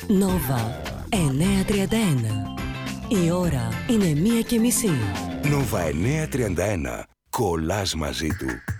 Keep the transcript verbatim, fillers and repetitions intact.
Νόβα εννιακόσια τριάντα ένα. Η ώρα είναι μία και μισή. Νόβα εννιακόσια τριάντα ένα. Κολλάς μαζί του.